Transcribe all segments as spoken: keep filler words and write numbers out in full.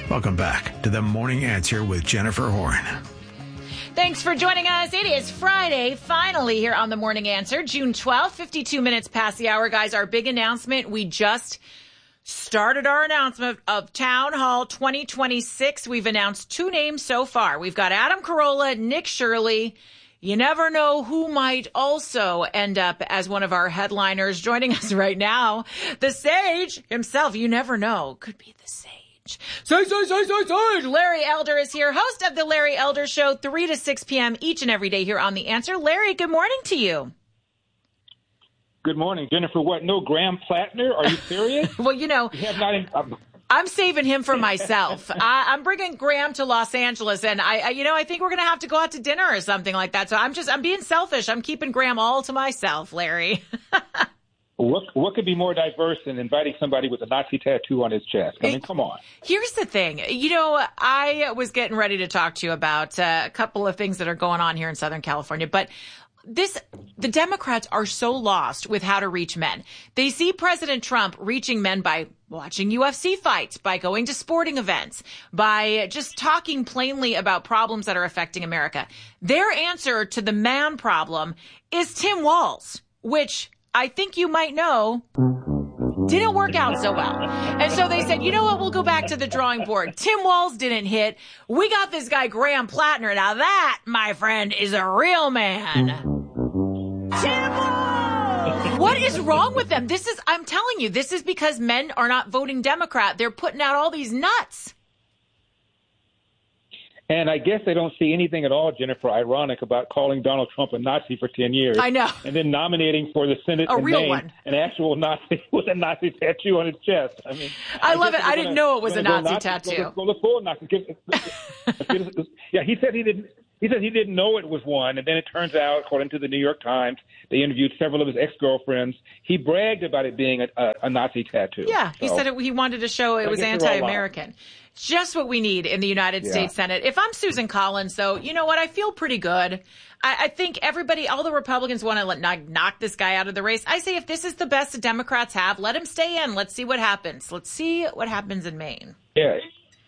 Welcome back to The Morning Answer with Jennifer Horn. Thanks for joining us. It is Friday, finally, here on The Morning Answer, June twelfth, fifty-two minutes past the hour. Guys, our big announcement, we just started our announcement of Town Hall twenty twenty-six. We've announced two names so far. We've got Adam Carolla, Nick Shirley. You never know who might also end up as one of our headliners. Joining us right now, the Sage himself. You never know. Could be the Sage. Sage, Sage, Sage, Sage, Sage. Larry Elder is here, host of the Larry Elder Show, three to six p.m. each and every day here on The Answer. Larry, good morning to you. Good morning, Jennifer. What? No Graham Plattner? Are you serious? Well, you know, you have not. In, um, I'm saving him for myself. I, I'm bringing Graham to Los Angeles, and I, I, you know, I think we're going to have to go out to dinner or something like that. So I'm just, I'm being selfish. I'm keeping Graham all to myself, Larry. What what could be more diverse than inviting somebody with a Nazi tattoo on his chest? I mean, come on. Here's the thing. You know, I was getting ready to talk to you about uh, a couple of things that are going on here in Southern California, but this, the Democrats are so lost with how to reach men. They see President Trump reaching men by watching U F C fights, by going to sporting events, by just talking plainly about problems that are affecting America. Their answer to the man problem is Tim Walz, which I think you might know didn't work out so well. And so they said, you know what, we'll go back to the drawing board. Tim Walz didn't hit. We got this guy, Graham Plattner. Now that, my friend, is a real man. Tim Walz! What is wrong with them? This is, I'm telling you, this is because men are not voting Democrat. They're putting out all these nuts. And I guess they don't see anything at all, Jennifer, ironic about calling Donald Trump a Nazi for ten years. I know. And then nominating for the Senate a in real Maine one. an actual Nazi with a Nazi tattoo on his chest. I mean, I, I love it. I gonna, didn't know it was a Nazi, Nazi tattoo. Go the full Nazi. Yeah, he said he didn't. He said he didn't know it was one, and then it turns out, according to the New York Times, they interviewed several of his ex-girlfriends. He bragged about it being a, a, a Nazi tattoo. Yeah, he so, said it, he wanted to show it I was anti-American. Just what we need in the United yeah. States Senate. If I'm Susan Collins, though, you know what? I feel pretty good. I, I think everybody, all the Republicans want to let, knock, knock this guy out of the race. I say if this is the best the Democrats have, let him stay in. Let's see what happens. Let's see what happens in Maine. Yeah.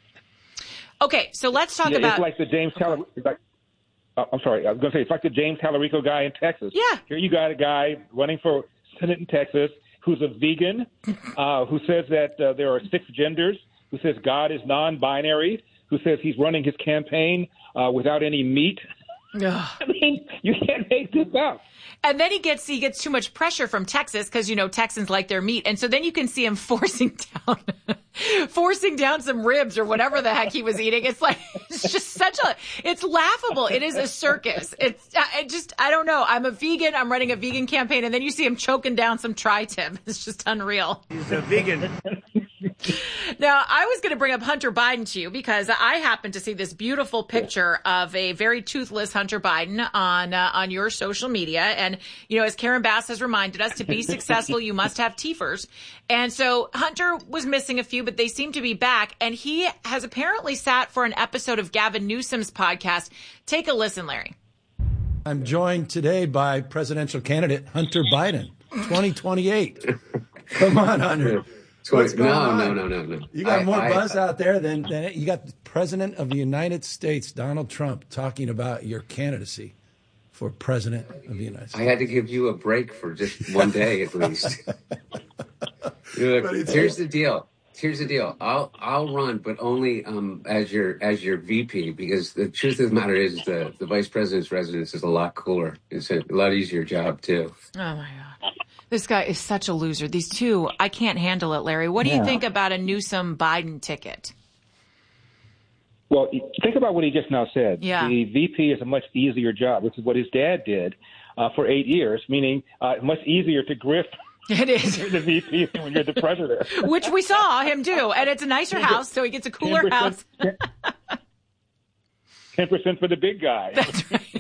Okay, so let's talk yeah, about. It's like the James Taller. Like, uh, I'm sorry. I was going to say it's like the James Tallarico guy in Texas. Yeah. Here you got a guy running for Senate in Texas who's a vegan, uh, who says that uh, there are six genders, who says God is non-binary, who says he's running his campaign uh, without any meat. I mean, you can't make this up. And then he gets he gets too much pressure from Texas because, you know, Texans like their meat. And so then you can see him forcing down forcing down some ribs or whatever the heck he was eating. It's like, it's just such a, it's laughable. It is a circus. It's I just, I don't know. I'm a vegan. I'm running a vegan campaign. And then you see him choking down some tri-tip. It's just unreal. He's a vegan. Now, I was going to bring up Hunter Biden to you because I happened to see this beautiful picture of a very toothless Hunter Biden on uh, on your social media. And, you know, as Karen Bass has reminded us, to be successful, you must have teethers. And so Hunter was missing a few, but they seem to be back. And he has apparently sat for an episode of Gavin Newsom's podcast. Take a listen, Larry. I'm joined today by presidential candidate Hunter Biden, twenty twenty-eight. Come on, Hunter. What's going no, on? no, no, no, no. You got I, more I, buzz I, out there than, than you got the President of the United States, Donald Trump, talking about your candidacy for President of the United States. I had to give you a break for just one day at least. Look, here's the deal. Here's the deal. I'll I'll run, but only um, as your as your V P, because the truth of the matter is the, the vice president's residence is a lot cooler. It's a lot easier job too. Oh my God. This guy is such a loser. These two, I can't handle it, Larry. What do yeah. you think about a Newsom Biden ticket? Well, think about what he just now said. Yeah. The V P is a much easier job, which is what his dad did uh, for eight years, meaning uh, much easier to grift. It is. You're the V P when you're the president. Which we saw him do. And it's a nicer house, so he gets a cooler ten house. ten percent for the big guy. That's right.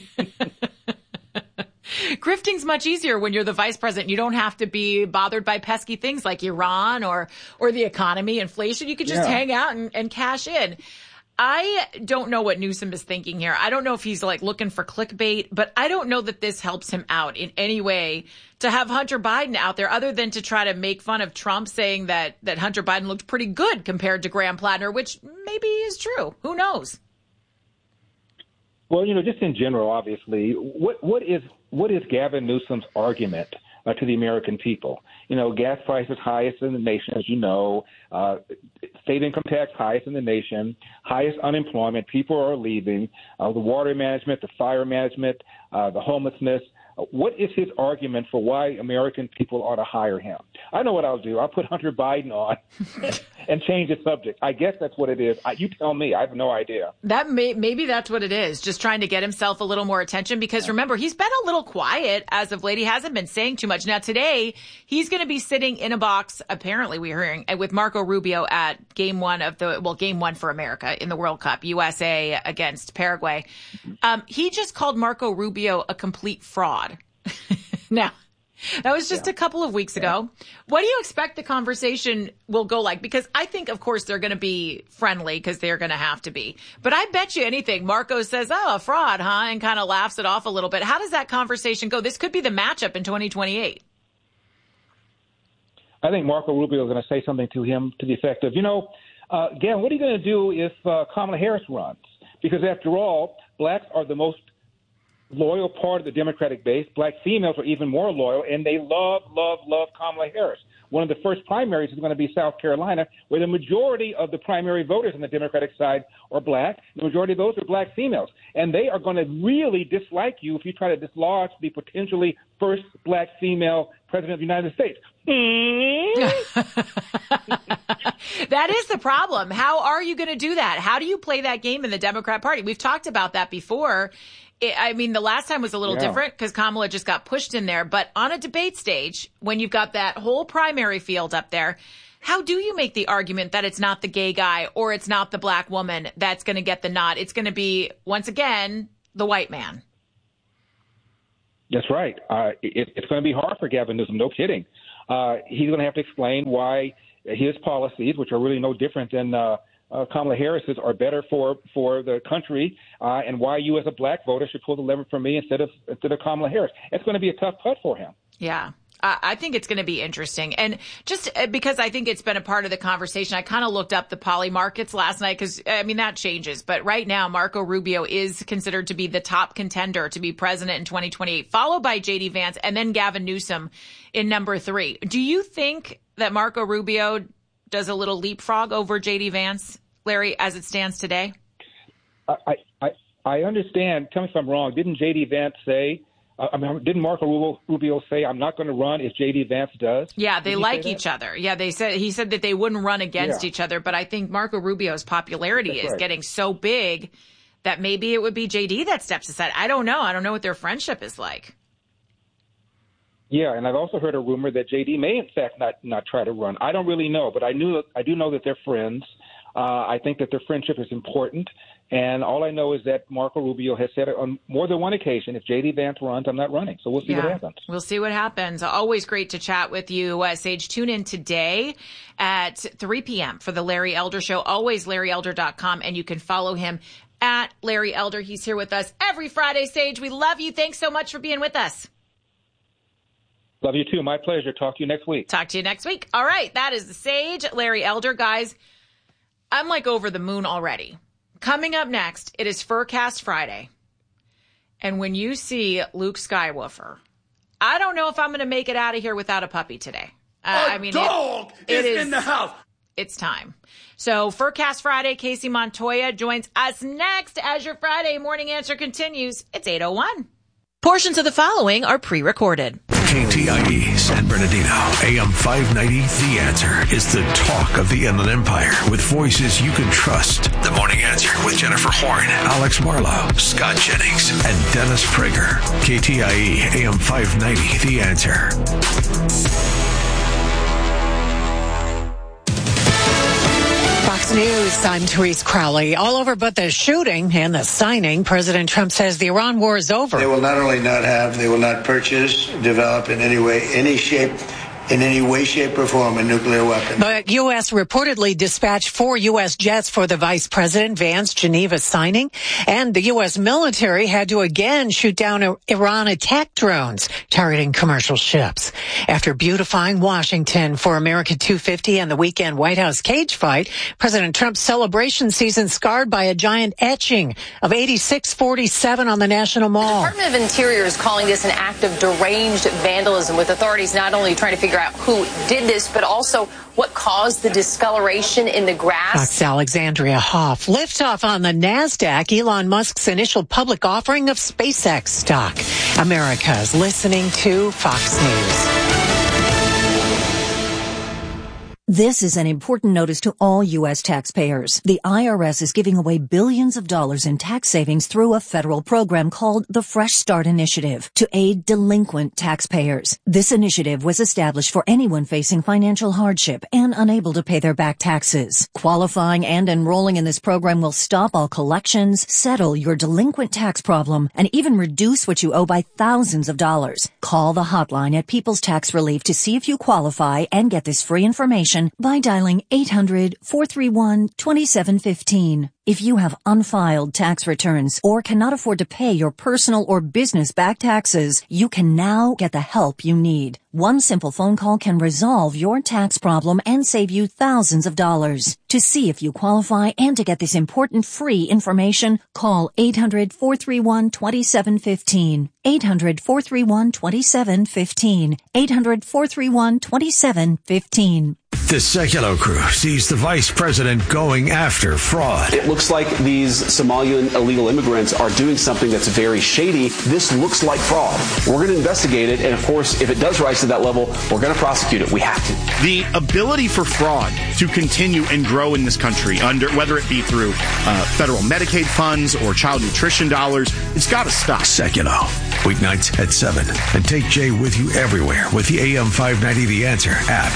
Grifting's much easier when you're the vice president. You don't have to be bothered by pesky things like Iran or or the economy, inflation. You could just yeah. hang out and, and cash in. I don't know what Newsom is thinking here. I don't know if he's like looking for clickbait, but I don't know that this helps him out in any way to have Hunter Biden out there other than to try to make fun of Trump saying that, that Hunter Biden looked pretty good compared to Graham Plattner, which maybe is true. Who knows? Well, you know, just in general, obviously, what what is what is Gavin Newsom's argument uh, to the American people? You know, gas prices highest in the nation, as you know, uh, state income tax highest in the nation, highest unemployment, people are leaving, uh, the water management, the fire management, uh, the homelessness. What is his argument for why American people ought to hire him? I know what I'll do. I'll put Hunter Biden on and change the subject. I guess that's what it is. I, you tell me. I have no idea. That may, maybe that's what it is. Just trying to get himself a little more attention because remember, he's been a little quiet as of late. He hasn't been saying too much. Now today, he's going to be sitting in a box, apparently we're hearing, with Marco Rubio at game one of the, well, game one for America in the World Cup, U S A against Paraguay. Um, he just called Marco Rubio a complete fraud. Now, that was just yeah. a couple of weeks ago. Yeah. What do you expect the conversation will go like? Because I think, of course, they're going to be friendly because they're going to have to be. But I bet you anything, Marco says, oh, a fraud, huh? And kind of laughs it off a little bit. How does that conversation go? This could be the matchup in twenty twenty-eight. I think Marco Rubio is going to say something to him to the effect of, you know, uh, again, what are you going to do if uh, Kamala Harris runs? Because after all, blacks are the most loyal part of the Democratic base. Black females are even more loyal, and they love, love, love Kamala Harris. One of the first primaries is going to be South Carolina, where the majority of the primary voters on the Democratic side are black. The majority of those are black females. And they are going to really dislike you if you try to dislodge the potentially first black female president of the United States. That is the problem. How are you going to do that? How do you play that game in the Democrat Party? We've talked about that before. It, I mean, the last time was a little yeah. different because Kamala just got pushed in there. But on a debate stage, when you've got that whole primary field up there, how do you make the argument that it's not the gay guy or it's not the black woman that's going to get the nod? It's going to be, once again, the white man. That's right. Uh, it, it's going to be hard for Gavin Newsom, no kidding. Uh, he's going to have to explain why his policies, which are really no different than uh, uh, Kamala Harris's, are better for, for the country, uh, and why you as a black voter should pull the lever for me instead of instead of Kamala Harris. It's going to be a tough putt for him. Yeah. Uh, I think it's going to be interesting. And just because I think it's been a part of the conversation, I kind of looked up the poly markets last night because, I mean, that changes. But right now, Marco Rubio is considered to be the top contender to be president in twenty twenty-eight, followed by J D Vance and then Gavin Newsom in number three. Do you think that Marco Rubio does a little leapfrog over J D Vance, Larry, as it stands today? I, I, I understand. Tell me if I'm wrong. Didn't J D Vance say, I mean, didn't Marco Rubio say, I'm not going to run if J D Vance does? Yeah, they like each other. Yeah, they said he said that they wouldn't run against yeah. each other. But I think Marco Rubio's popularity That's is right. getting so big that maybe it would be J D that steps aside. I don't know. I don't know what their friendship is like. Yeah, and I've also heard a rumor that J D may, in fact, not, not try to run. I don't really know, but I knew I do know that they're friends. Uh, I think that their friendship is important. And all I know is that Marco Rubio has said it on more than one occasion, if J D Vance runs, I'm not running. So we'll see yeah, what happens. We'll see what happens. Always great to chat with you, uh, Sage. Tune in today at three p.m. for the Larry Elder Show. Always Larry Elder dot com, and you can follow him at Larry Elder. He's here with us every Friday, Sage. We love you. Thanks so much for being with us. Love you too. My pleasure. Talk to you next week. Talk to you next week. All right. That is the Sage, Larry Elder. Guys, I'm like over the moon already. Coming up next, it is Furcast Friday. And when you see Luke Skywoofer, I don't know if I'm going to make it out of here without a puppy today. Uh, a I mean, dog it, it is, is in the house. It's time. So Furcast Friday, Casey Montoya joins us next as your Friday morning answer continues. It's eight oh one. Portions of the following are pre-recorded. K T I E San Bernardino, A M five ninety. The Answer is the talk of the Inland Empire with voices you can trust. The Morning Answer with Jennifer Horn, Alex Marlowe, Scott Jennings, and Dennis Prager. K T I E A M five ninety. The Answer. Fox News, I'm Therese Crowley. All over but the shooting and the signing, President Trump says the Iran war is over. They will not only not have, they will not purchase, develop in any way, any shape, in any way, shape, or form a nuclear weapon. But U S reportedly dispatched four U S jets for the Vice President Vance Geneva signing, and the U S military had to again shoot down Iran attack drones targeting commercial ships. After beautifying Washington for America two fifty and the weekend White House cage fight, President Trump's celebration season scarred by a giant etching of eighty-six forty-seven on the National Mall. The Department of Interior is calling this an act of deranged vandalism, with authorities not only trying to figure out who did this, but also what caused the discoloration in the grass. Fox Alexandria Hoff. Liftoff on the NASDAQ, Elon Musk's initial public offering of SpaceX stock. America's listening to Fox News. This is an important notice to all U S taxpayers. The I R S is giving away billions of dollars in tax savings through a federal program called the Fresh Start Initiative to aid delinquent taxpayers. This initiative was established for anyone facing financial hardship and unable to pay their back taxes. Qualifying and enrolling in this program will stop all collections, settle your delinquent tax problem, and even reduce what you owe by thousands of dollars. Call the hotline at People's Tax Relief to see if you qualify and get this free information by dialing eight hundred, four three one, two seven one five. If you have unfiled tax returns or cannot afford to pay your personal or business back taxes, you can now get the help you need. One simple phone call can resolve your tax problem and save you thousands of dollars. To see if you qualify and to get this important free information, call eight hundred, four three one, two seven one five. eight hundred, four three one, two seven one five. eight hundred, four three one, two seven one five. The Sekulow crew sees the vice president going after fraud. It looks like these Somalian illegal immigrants are doing something that's very shady. This looks like fraud. We're going to investigate it, and of course, if it does rise to that level, we're going to prosecute it. We have to. The ability for fraud to continue and grow in this country, under whether it be through uh, federal Medicaid funds or child nutrition dollars, it's got to stop. Sekulow, weeknights at seven. And take Jay with you everywhere with the A M five ninety The Answer app.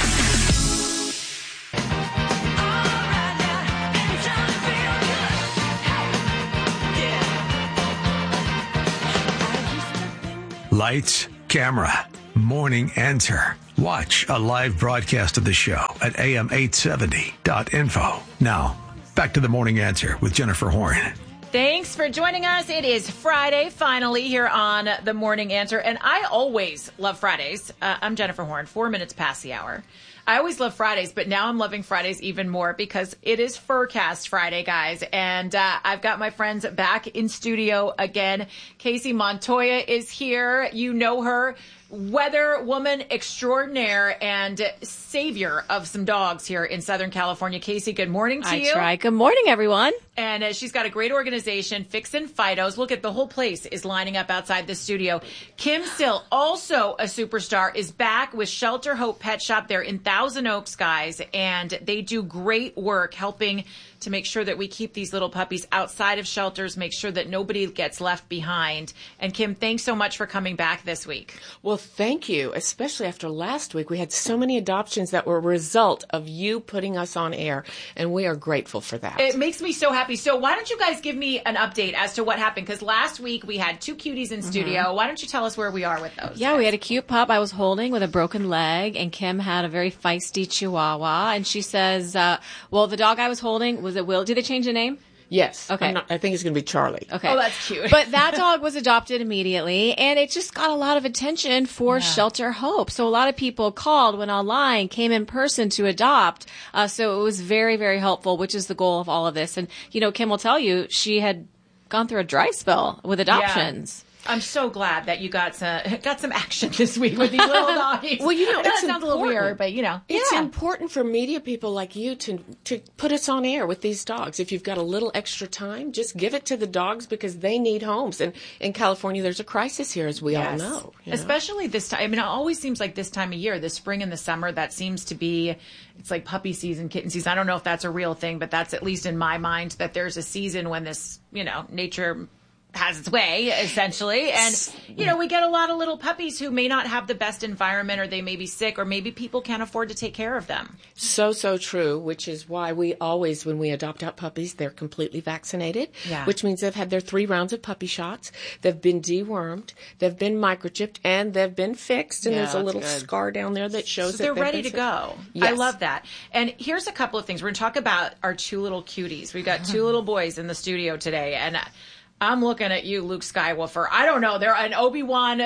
Lights, camera, morning answer. Watch a live broadcast of the show at A M eight seventy dot info. Now, back to the morning answer with Jennifer Horn. Thanks for joining us. It is Friday, finally, here on The Morning Answer. And I always love Fridays. Uh, I'm Jennifer Horn, four minutes past the hour. I always love Fridays, but now I'm loving Fridays even more because it is Furcast Friday, guys. And uh, I've got my friends back in studio again. Casey Montoya is here. You know her. Weather woman extraordinaire and savior of some dogs here in Southern California. Casey, good morning to I you. try. Good morning, everyone. And uh, she's got a great organization, Fixin' Fidos. Look at the whole place is lining up outside the studio. Kim Sill, also a superstar, is back with Shelter Hope Pet Shop. They're in Thousand Oaks, guys, and they do great work helping to make sure that we keep these little puppies outside of shelters, make sure that nobody gets left behind. And Kim, thanks so much for coming back this week. Well, thank you, especially after last week. We had so many adoptions that were a result of you putting us on air, and we are grateful for that. It makes me so happy. So why don't you guys give me an update as to what happened? Because last week we had two cuties in studio. Mm-hmm. Why don't you tell us where we are with those? Yeah, guys? We had a cute pup I was holding with a broken leg, and Kim had a very feisty Chihuahua. And she says, uh, well, the dog I was holding was it Will. Did they change the name? Yes. Okay. Not, I think it's going to be Charlie. Okay. Oh, that's cute. But that dog was adopted immediately, and it just got a lot of attention for yeah. Shelter Hope. So a lot of people called, went online, came in person to adopt. Uh, so it was very, very helpful, which is the goal of all of this. And, you know, Kim will tell you she had gone through a dry spell with adoptions. Yeah. I'm so glad that you got some got some action this week with these little doggies. Well, you know, that sounds a little weird, but you know, it's yeah. important for media people like you to to put us on air with these dogs. If you've got a little extra time, just give it to the dogs because they need homes. And in California, there's a crisis here, as we yes. all know. You know. Especially this time. I mean, it always seems like this time of year, the spring and the summer, that seems to be. It's like puppy season, kitten season. I don't know if that's a real thing, but that's at least in my mind that there's a season when this, you know, nature has its way, essentially. And, you know, we get a lot of little puppies who may not have the best environment, or they may be sick, or maybe people can't afford to take care of them. So, so true, which is why we always, when we adopt out puppies, they're completely vaccinated, Yeah. which means they've had their three rounds of puppy shots. They've been dewormed, they've been microchipped, and they've been fixed. And Yeah, there's a that's little good. scar down there that shows So that they're they've ready been to fixed. go. Yes. I love that. And here's a couple of things. We're going to talk about our two little cuties. We've got two little boys in the studio today, and I'm looking at you, Luke Skywalker. I don't know. They're an Obi-Wan...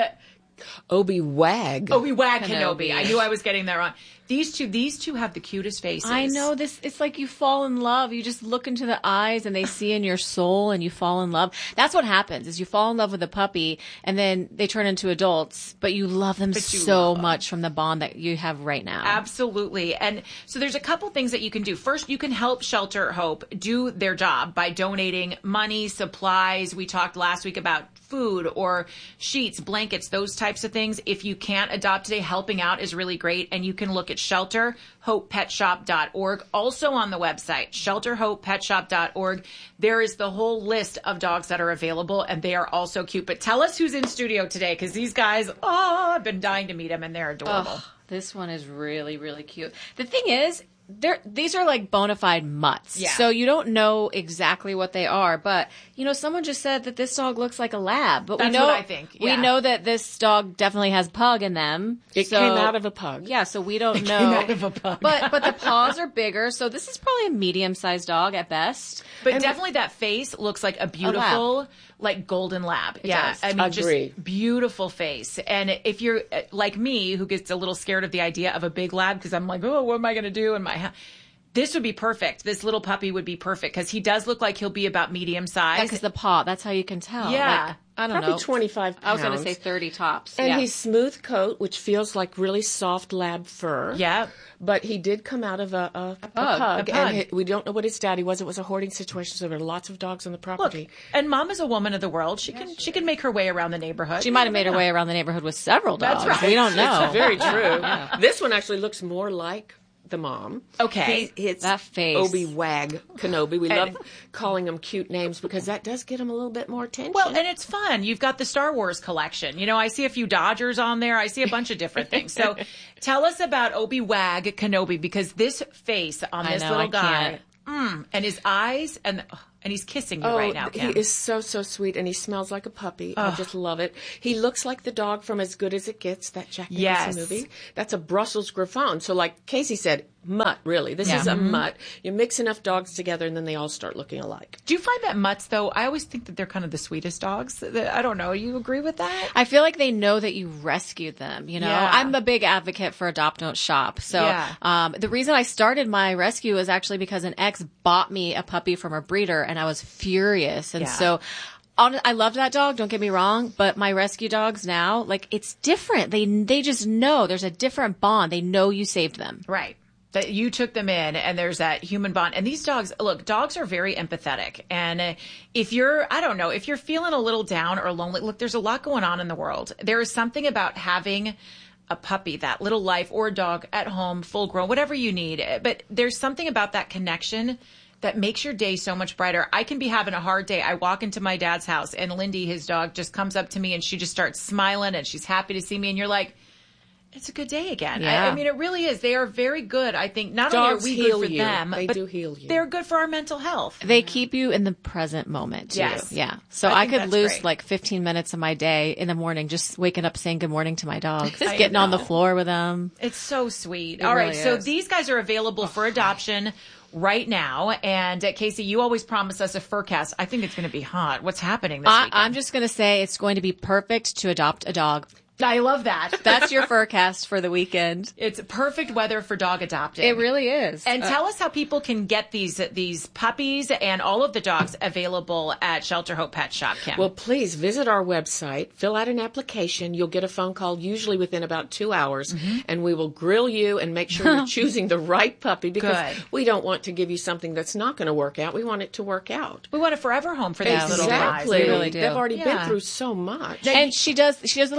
Obi-Wag. Obi-Wag Kenobi. Kenobi. I knew I was getting that wrong. These two, these two have the cutest faces. I know this. It's like you fall in love. You just look into the eyes and they see in your soul and you fall in love. That's what happens is you fall in love with a puppy and then they turn into adults, but you love them But you so love much from the bond that you have right now. Absolutely. And so there's a couple things that you can do. First, you can help Shelter Hope do their job by donating money, supplies. We talked last week about food or sheets, blankets, those types of things. If you can't adopt today, helping out is really great. And you can look at shelter hope pet shop dot org. Also on the website, shelter hope pet shop dot org, there is the whole list of dogs that are available, and they are also cute. But tell us who's in studio today, because these guys, oh, I've been dying to meet them, and they're adorable. Ugh, this one is really, really cute. The thing is, they're, these are like bona fide mutts. Yeah. So you don't know exactly what they are. But, you know, someone just said that this dog looks like a lab. But That's we know, what I think, yeah. We know that this dog definitely has pug in them. It so, came out of a pug. Yeah, so we don't It know. came out of a pug. But, but the paws are bigger. So this is probably a medium-sized dog at best. But And- definitely that face looks like a beautiful, like golden lab. It yeah. does. I mean, Agree. just beautiful face. And if you're uh, like me, who gets a little scared of the idea of a big lab, because I'm like, oh, what am I going to do in my house? This would be perfect. This little puppy would be perfect because he does look like he'll be about medium size. Because the paw, that's how you can tell. Yeah. Like, I don't Probably know. twenty-five pounds. I was going to say thirty tops. And yeah. he's smooth coat, which feels like really soft lab fur. Yeah. But he did come out of a, a, a, pug, pug, a pug. and he, we don't know what his daddy was. It was a hoarding situation, so there were lots of dogs on the Look, property. and Mom is a woman of the world. She can she can make her way around the neighborhood. She might have made her way around the neighborhood with several dogs. That's right. We don't know. It's very true. This one actually looks more like the mom. Okay. He, it's That face. Obi-Wag Kenobi. We And- love calling them cute names because that does get them a little bit more attention. Well, and it's fun. You've got the Star Wars collection. You know, I see a few Dodgers on there. I see a bunch of different things. So tell us about Obi-Wag Kenobi, because this face on I this know, little I guy, can't. mm, and his eyes, and and he's kissing you Oh, right now, he Kim. is so, so sweet, and he smells like a puppy. I just love it. He looks like the dog from As Good as It Gets, that Jack Nicholson Yes. movie. That's a Brussels Griffon. So like Casey said, mutt, really. This Yeah. is a Mhm. mutt. You mix enough dogs together, and then they all start looking alike. Do you find that mutts, though? I always think that they're kind of the sweetest dogs. I don't know. You agree with that? I feel like they know that you rescued them. You know, Yeah. I'm a big advocate for adopt, don't shop. So, Yeah. um, the reason I started my rescue was actually because an ex bought me a puppy from a breeder, and I was furious. And Yeah. so, on, I loved that dog. Don't get me wrong, but my rescue dogs now, like, it's different. They they just know there's a different bond. They know you saved them. Right. That you took them in, and there's that human bond. And these dogs, look, dogs are very empathetic. And uh, if you're, I don't know, if you're feeling a little down or lonely, look, there's a lot going on in the world. There is something about having a puppy, that little life, or a dog at home, full grown, whatever you need. But there's something about that connection that makes your day so much brighter. I can be having a hard day. I walk into my dad's house, and Lindy, his dog, just comes up to me, and she just starts smiling, and she's happy to see me. And you're like, it's a good day again. I, Yeah. I mean, it really is. They are very good. I think not Dogs only are we heal good for you. them, They but do heal you. they're good for our mental health. They keep you in the present moment too. Yes. Yeah. So I I, think could that's lose great. like fifteen minutes of my day in the morning just waking up saying good morning to my dog, just I getting on the know. floor with them. It's so sweet. It All right. really So is. these guys are available for adoption right now. And uh, Casey, you always promise us a fur cast. I think it's going to be hot. What's happening this I, weekend? I'm just going to say it's going to be perfect to adopt a dog. I love that. That's your forecast for the weekend. It's perfect weather for dog adopting. It really is. And Uh, tell us how people can get these these puppies and all of the dogs available at Shelter Hope Pet Shop, Kim. Well, please visit our website, fill out an application. You'll get a phone call usually within about two hours, Mm-hmm. and we will grill you and make sure you're choosing the right puppy because Good. we don't want to give you something that's not going to work out. We want it to work out. we want a forever home for these little guys. Exactly. We really do. They've already Yeah. been through so much. and she does she does the location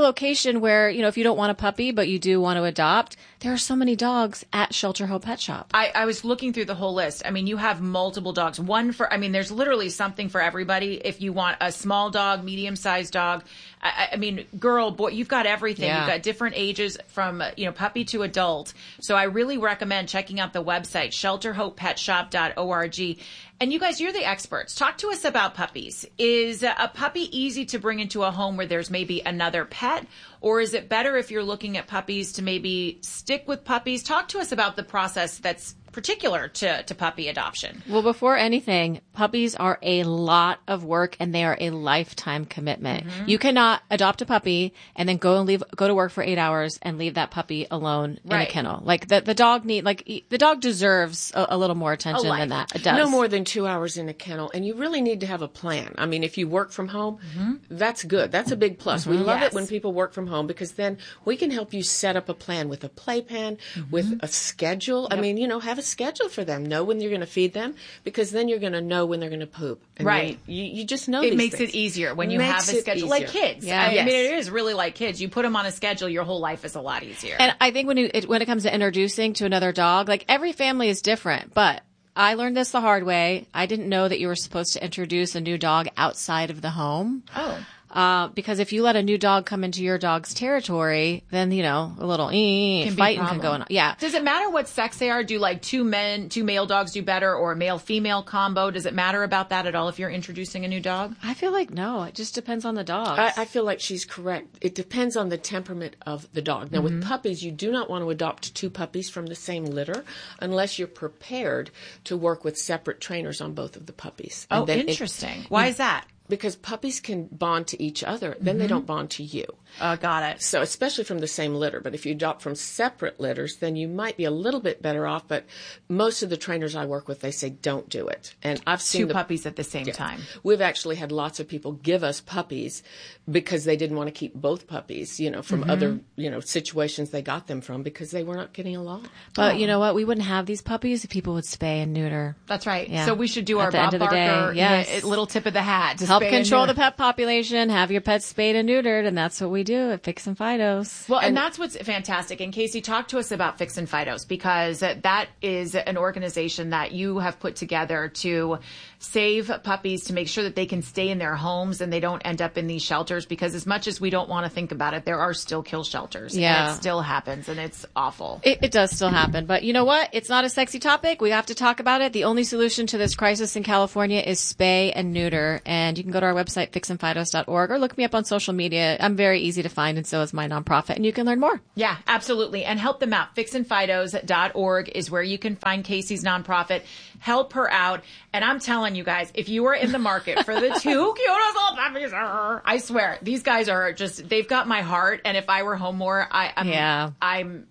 situation where, you know, if you don't want a puppy, but you do want to adopt, there are so many dogs at Shelter Hope Pet Shop. I, I was looking through the whole list. I mean, you have multiple dogs. One for, I mean, there's literally something for everybody. If you want a small dog, medium-sized dog, I, I mean, girl, boy, you've got everything. Yeah. You've got different ages from, you know, puppy to adult. So I really recommend checking out the website, shelter hope pet shop dot org. And you guys, you're the experts. Talk to us about puppies. Is a puppy easy to bring into a home where there's maybe another pet? Or is it better if you're looking at puppies to maybe stick with puppies? Talk to us about the process that's particular to, to puppy adoption. Well, before anything, puppies are a lot of work and they are a lifetime commitment. Mm-hmm. You cannot adopt a puppy and then go and leave, go to work for eight hours and leave that puppy alone right. in a kennel. Like the, the dog need, like the dog deserves a, a little more attention than that. It does. No more than two hours in a kennel. And you really need to have a plan. I mean, if you work from home, mm-hmm. that's good. That's a big plus. Mm-hmm. We love yes. it when people work from home because then we can help you set up a plan with a playpen, mm-hmm. with a schedule. Yep. I mean, you know, have a schedule for them. Know when you're going to feed them because then you're going to know when they're going to poop. And right. You, you just know it these makes things. it easier when you makes have a schedule. Like kids. Yeah. I Yes. mean, it is really like kids. You put them on a schedule, your whole life is a lot easier. And I think when you, it, when it comes to introducing to another dog, like every family is different, but I learned this the hard way. I didn't know that you were supposed to introduce a new dog outside of the home. Oh. Uh, because if you let a new dog come into your dog's territory, then, you know, a little eh, can fighting can go on. Yeah. Does it matter what sex they are? Do like two men, two male dogs do better or a male-female combo? Does it matter about that at all if you're introducing a new dog? I feel like no. It just depends on the dog. I, I feel like she's correct. It depends on the temperament of the dog. Now, mm-hmm. with puppies, you do not want to adopt two puppies from the same litter unless you're prepared to work with separate trainers on both of the puppies. Oh, interesting. It, Why is that? Because puppies can bond to each other, then mm-hmm. they don't bond to you. Oh, got it. So especially from the same litter. But if you adopt from separate litters, then you might be a little bit better off. But most of the trainers I work with, they say don't do it. And I've seen two the, puppies at the same yeah, time. We've actually had lots of people give us puppies because they didn't want to keep both puppies, you know, from mm-hmm. other, you know, situations they got them from because they were not getting along. But oh. you know what? We wouldn't have these puppies if people would spay and neuter. That's right. Yeah. So we should do at our the Bob end of the Barker day, yes. little tip of the hat to help spay control and the pet population. Have your pets spayed and neutered, and that's what we do at Fix and Fidos. Well, and, and that's what's fantastic. And Casey, talk to us about Fix and Fidos because that is an organization that you have put together to save puppies, to make sure that they can stay in their homes and they don't end up in these shelters. Because as much as we don't want to think about it, there are still kill shelters. Yeah, and it still happens, and it's awful. It, it does still happen, but you know what? It's not a sexy topic. We have to talk about it. The only solution to this crisis in California is spay and neuter. And you can go to our website, fix and fidos dot org, or look me up on social media. I'm very easy to find, and so is my nonprofit, and you can learn more. Yeah, absolutely. And help them out. fix and fidos dot org is where you can find Casey's nonprofit. Help her out. And I'm telling you guys, if you are in the market for the two cutest little puppies, I swear, these guys are just, they've got my heart. And if I were home more, I, I'm, yeah. I'm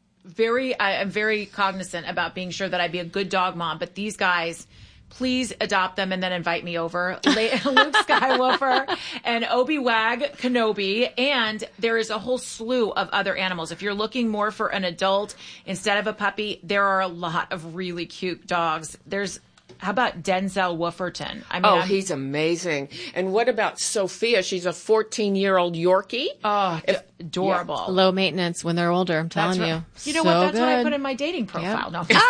very, I am very cognizant about being sure that I be a good dog mom. But these guys, please adopt them and then invite me over. Luke Skywalker and Obi-Wan Kenobi. And there is a whole slew of other animals. If you're looking more for an adult instead of a puppy, there are a lot of really cute dogs. There's, how about Denzel Wooferton? I mean, oh, I'm, he's amazing. And what about Sophia? She's a fourteen-year-old Yorkie. Oh, if, adorable. Yeah. Low maintenance when they're older, I'm telling right. you. You know so what? That's good. what I put in my dating profile. Yep. No, I'm just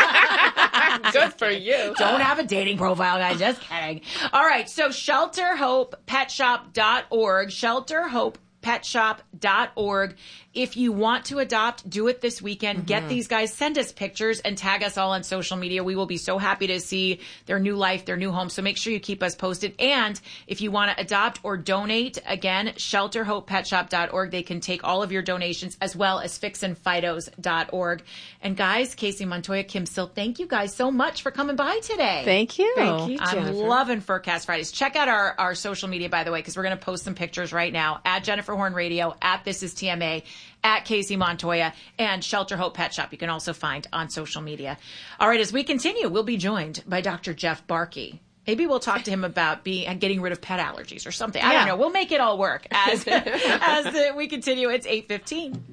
kidding. Good for you. Don't have a dating profile, guys. Just kidding. All right. So shelter hope pet shop dot org, shelter hope pet shop dot org. If you want to adopt, do it this weekend. Mm-hmm. Get these guys, send us pictures and tag us all on social media. We will be so happy to see their new life, their new home. So make sure you keep us posted. And if you want to adopt or donate, again, shelter hope pet shop dot org. They can take all of your donations as well as fix and fidos dot org. And guys, Casey Montoya, Kim Silk, thank you guys so much for coming by today. Thank you. Thank you, Jennifer. I'm loving Furcast Fridays. Check out our, our social media, by the way, because we're going to post some pictures right now at Jennifer Horn Radio, at This Is T M A, at Casey Montoya, and Shelter Hope Pet Shop. You can also find on social media. All right, as we continue, we'll be joined by Doctor Jeff Barkey. Maybe we'll talk to him about being getting rid of pet allergies or something. I yeah. don't know. We'll make it all work as as the, we continue. It's eight fifteen.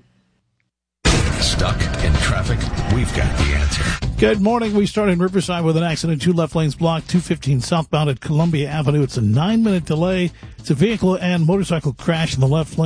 Stuck in traffic? We've got the answer. Good morning. We start in Riverside with an accident. Two left lanes blocked. two fifteen southbound at Columbia Avenue. It's a nine-minute delay. It's a vehicle and motorcycle crash in the left lane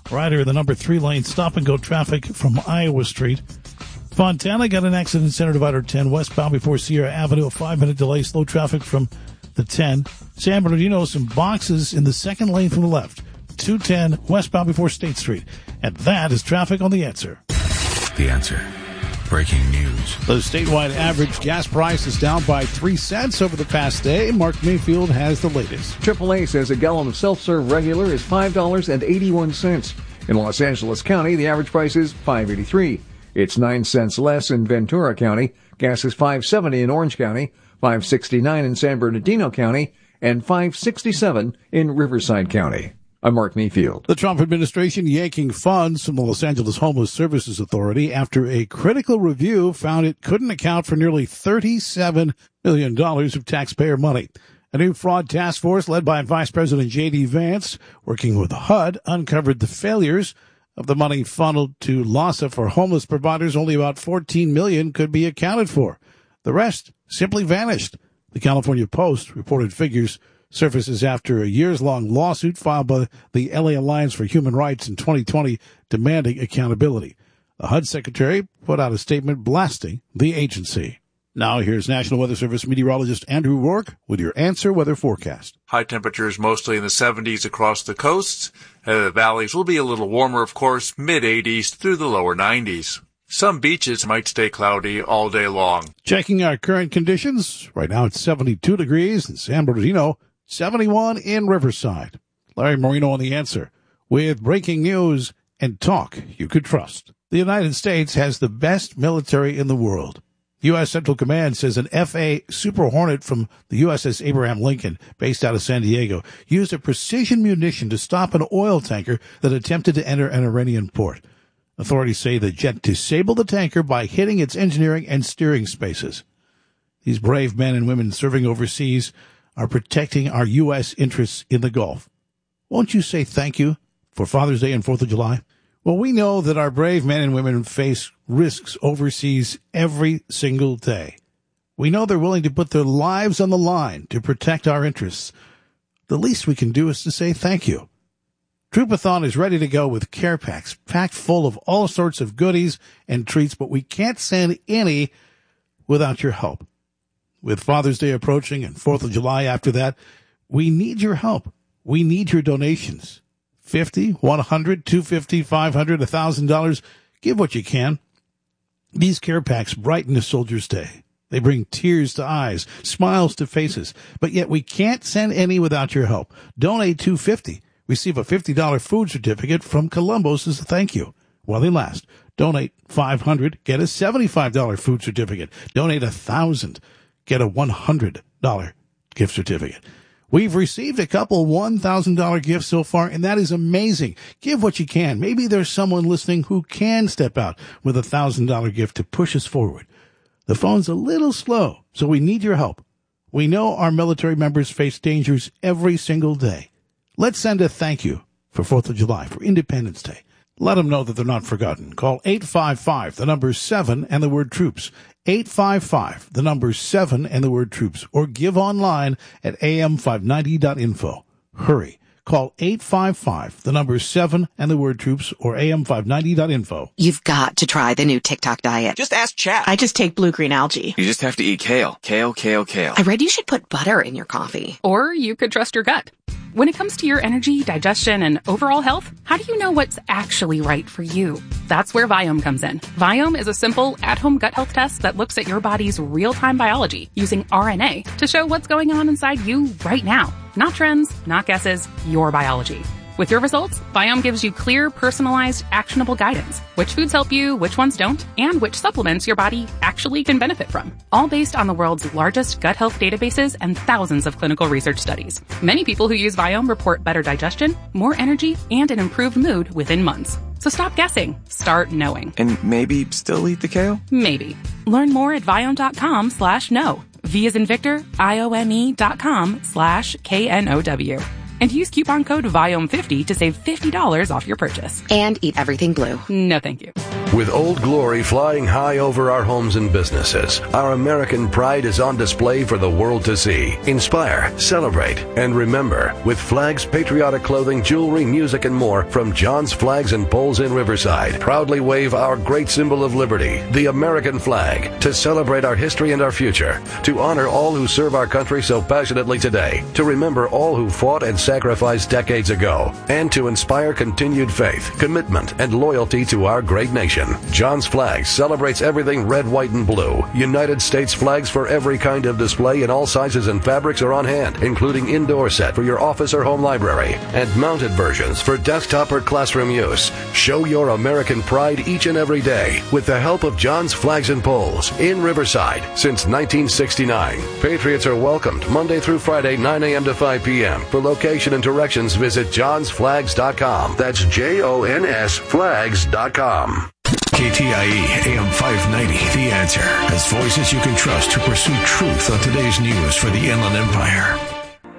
Rider in the number three lane, stop-and-go traffic from Iowa Street. Fontana got an accident, center divider ten, westbound before Sierra Avenue, a five-minute delay, slow traffic from the ten. San Bernardino, some boxes in the second lane from the left. two ten, westbound before State Street. And that is traffic on The Answer. The Answer. Breaking news. The statewide average gas price is down by three cents over the past day. Mark Mayfield has the latest. triple A says a gallon of self-serve regular is five dollars and eighty-one cents. In Los Angeles County, the average price is five dollars and eighty-three cents. It's nine cents less in Ventura County. Gas is five dollars and seventy cents in Orange County, five dollars and sixty-nine cents in San Bernardino County, and five dollars and sixty-seven cents in Riverside County. I'm Mark Mayfield. The Trump administration yanking funds from the Los Angeles Homeless Services Authority after a critical review found it couldn't account for nearly thirty-seven million dollars of taxpayer money. A new fraud task force led by Vice President J D. Vance, working with H U D, uncovered the failures of the money funneled to LAHSA for homeless providers. Only about fourteen million dollars could be accounted for. The rest simply vanished. The California Post reported figures surfaces after a years-long lawsuit filed by the L A Alliance for Human Rights in twenty twenty demanding accountability. The H U D secretary put out a statement blasting the agency. Now here's National Weather Service meteorologist Andrew Rourke with your Answer Weather forecast. High temperatures mostly in the seventies across the coasts. Uh, the valleys will be a little warmer, of course, mid-eighties through the lower nineties. Some beaches might stay cloudy all day long. Checking our current conditions. Right now it's seventy-two degrees in San Bernardino, seventy-one in Riverside. Larry Marino on The Answer with breaking news and talk you could trust. The United States has the best military in the world. U S. Central Command says an F A Super Hornet from the U S S Abraham Lincoln, based out of San Diego, used a precision munition to stop an oil tanker that attempted to enter an Iranian port. Authorities say the jet disabled the tanker by hitting its engineering and steering spaces. These brave men and women serving overseas are protecting our U S interests in the Gulf. Won't you say thank you for Father's Day and fourth of July? Well, we know that our brave men and women face risks overseas every single day. We know they're willing to put their lives on the line to protect our interests. The least we can do is to say thank you. Troopathon is ready to go with care packs packed full of all sorts of goodies and treats, but we can't send any without your help. With Father's Day approaching and fourth of July after that, we need your help. We need your donations. fifty, one hundred, two hundred fifty, five hundred, one thousand dollars. Give what you can. These care packs brighten a soldier's day. They bring tears to eyes, smiles to faces, but yet we can't send any without your help. Donate two hundred fifty dollars. Receive a fifty dollars food certificate from Columbus as a thank you while they last. Donate five hundred dollars. Get a seventy-five dollars food certificate. Donate one thousand dollars. Get a one hundred dollars gift certificate. We've received a couple one thousand dollars gifts so far, and that is amazing. Give what you can. Maybe there's someone listening who can step out with a one thousand dollars gift to push us forward. The phone's a little slow, so we need your help. We know our military members face dangers every single day. Let's send a thank you for fourth of July, for Independence Day. Let them know that they're not forgotten. Call eight five five, the number seven, and the word troops. eight five five, the number seven, and the word troops. Or give online at A M five ninety dot info. Hurry. Call eight five five, the number seven, and the word troops, or A M five ninety dot info. You've got to try the new TikTok diet. Just ask chat. I just take blue-green algae. You just have to eat kale. Kale, kale, kale. I read you should put butter in your coffee. Or you could trust your gut. When it comes to your energy, digestion, and overall health, how do you know what's actually right for you? That's where Viome comes in. Viome is a simple, at-home gut health test that looks at your body's real-time biology using R N A to show what's going on inside you right now. Not trends, not guesses, your biology. With your results, Viome gives you clear, personalized, actionable guidance. Which foods help you, which ones don't, and which supplements your body actually can benefit from. All based on the world's largest gut health databases and thousands of clinical research studies. Many people who use Viome report better digestion, more energy, and an improved mood within months. So stop guessing. Start knowing. And maybe still eat the kale? Maybe. Learn more at Viome.com slash know. V as in Victor, I O M E dot com slash K N O W. And use coupon code Viome fifty to save fifty dollars off your purchase. And eat everything blue. No, thank you. With Old Glory flying high over our homes and businesses, our American pride is on display for the world to see. Inspire, celebrate, and remember with flags, patriotic clothing, jewelry, music, and more from John's Flags and Poles in Riverside. Proudly wave our great symbol of liberty, the American flag, to celebrate our history and our future, to honor all who serve our country so passionately today, to remember all who fought and sacrificed decades ago, and to inspire continued faith, commitment, and loyalty to our great nation. John's Flags celebrates everything red, white, and blue. United States flags for every kind of display in all sizes and fabrics are on hand, including indoor set for your office or home library, and mounted versions for desktop or classroom use. Show your American pride each and every day with the help of John's Flags and Poles in Riverside since nineteen sixty-nine. Patriots are welcomed Monday through Friday, nine a.m. to five p.m. For location and directions, visit johns flags dot com. That's J O N S flags dot com. K T I E A M five ninety, The Answer, has voices you can trust to pursue truth on today's news for the Inland Empire.